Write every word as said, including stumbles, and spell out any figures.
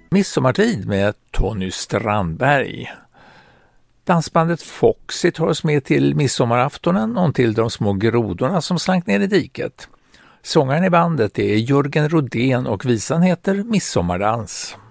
Midsommartid med Tony Strandberg. Dansbandet Foxy tar oss med till midsommaraftonen och till de små grodorna som slank ner i diket. Sångaren i bandet är Jörgen Rodén och visan heter Midsommardans.